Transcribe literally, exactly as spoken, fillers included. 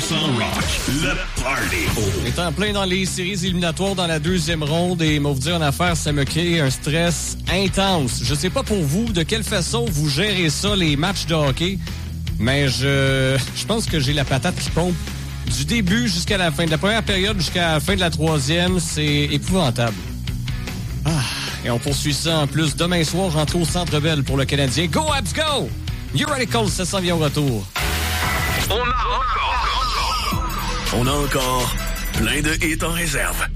cent rock, le party. On est en plein dans les séries éliminatoires dans la deuxième ronde et m'a vous dire en affaire, ça me crée un stress intense. Je sais pas pour vous de quelle façon vous gérez ça, les matchs de hockey, mais je, je pense que j'ai la patate qui pompe du début jusqu'à la fin. De la première période jusqu'à la fin de la troisième, c'est épouvantable. Ah, et on poursuit ça en plus demain soir, rentré au Centre Bell pour le Canadien. Go Habs, go! Uratical, ça s'en vient au retour. On a encore, on a encore plein de hits en réserve.